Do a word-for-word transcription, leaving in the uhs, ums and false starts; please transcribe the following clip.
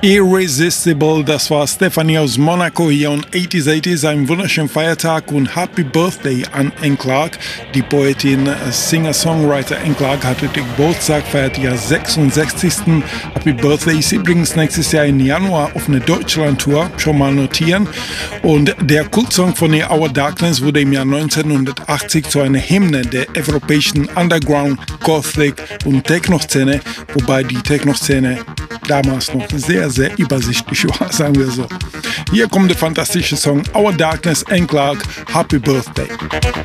Irresistible, das war Stephanie aus Monaco hier und achtziger achtziger, einen wunderschönen Feiertag und Happy Birthday an Anne Clark. Die Poetin, Singer-Songwriter Anne Clark hatte den Geburtstag, feiert ihr sechsundsechzigsten Happy Birthday ist übrigens nächstes Jahr im Januar auf eine Deutschland-Tour, schon mal notieren. Und der Kultsong von ihr, Our Darkness, wurde im Jahr neunzehnhundertachtzig zu einer Hymne der europäischen Underground, Gothic und Techno-Szene, wobei die Techno-Szene damals noch sehr, sehr übersichtlich war, sagen wir so. Hier kommt der fantastische Song Our Darkness, Anne Clark, Happy Birthday.